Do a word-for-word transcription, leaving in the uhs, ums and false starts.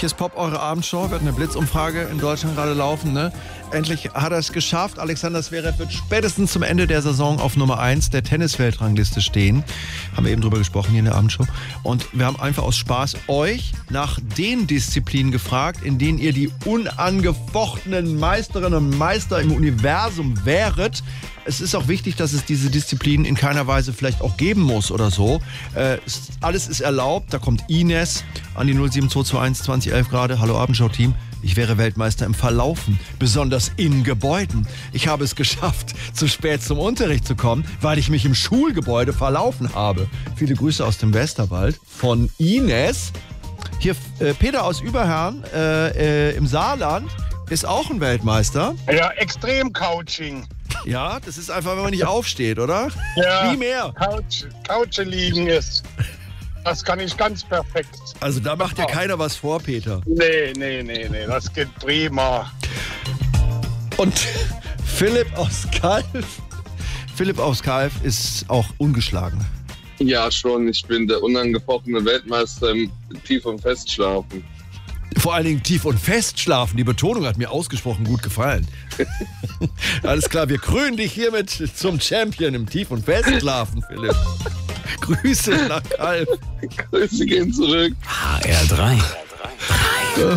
Hier ist Pop, eure Abendshow. Wir hatten eine Blitzumfrage in Deutschland gerade laufen. Ne? Endlich hat er es geschafft. Alexander Zverev wird spätestens zum Ende der Saison auf Nummer eins der Tennisweltrangliste stehen. Haben wir eben drüber gesprochen hier in der Abendshow. Und wir haben einfach aus Spaß euch nach den Disziplinen gefragt, in denen ihr die unangefochtenen Meisterinnen und Meister im Universum wäret. Es ist auch wichtig, dass es diese Disziplinen in keiner Weise vielleicht auch geben muss oder so. Äh, alles ist erlaubt. Da kommt Ines an die null sieben zwei zwei eins zwanzig elf gerade. Hallo Abendshow-Team. Ich wäre Weltmeister im Verlaufen, besonders in Gebäuden. Ich habe es geschafft, zu spät zum Unterricht zu kommen, weil ich mich im Schulgebäude verlaufen habe. Viele Grüße aus dem Westerwald von Ines. Hier äh, Peter aus Überherrn äh, äh, im Saarland ist auch ein Weltmeister. Ja, Extrem-Couching. Ja, das ist einfach, wenn man nicht aufsteht, oder? Ja, nie mehr. Couch, Couch liegen ist. Das kann ich ganz perfekt. Also da macht ja keiner was vor, Peter. Nee, nee, nee, nee, das geht prima. Und Philipp aus Kalf. Philipp aus Kalf ist auch ungeschlagen. Ja, schon. Ich bin der unangefochtene Weltmeister im Tief- und Festschlafen. Vor allen Dingen tief und fest schlafen. Die Betonung hat mir ausgesprochen gut gefallen. Alles klar, wir krönen dich hiermit zum Champion im Tief- und Festschlafen, Philipp. Grüße nach Kalf. Grüße gehen zurück. H R drei.